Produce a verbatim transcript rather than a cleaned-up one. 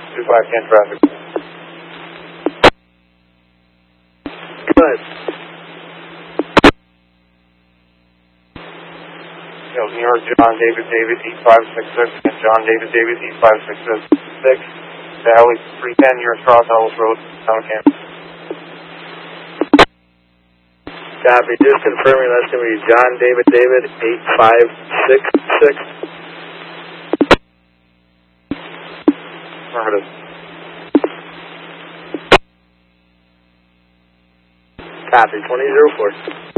two five ten traffic. Good. Yo, New York, John David David, eight five six six, and John David David, eight five six six, the Heli three ten, New York Cross Ellis Road, down campus. Copy, just confirming that's going to be John David David, eight five six six. Affirmative. Copy, twenty oh four.